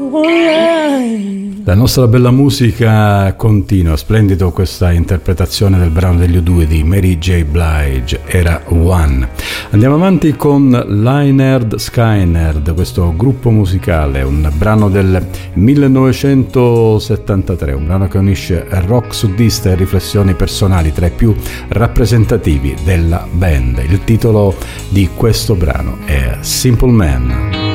La nostra bella musica continua, splendido questa interpretazione del brano degli U2 di Mary J. Blige, era One. Andiamo avanti con Lynyrd Skynyrd, questo gruppo musicale, un brano del 1973, un brano che unisce rock sudista e riflessioni personali tra i più rappresentativi della band. Il titolo di questo brano è Simple Man.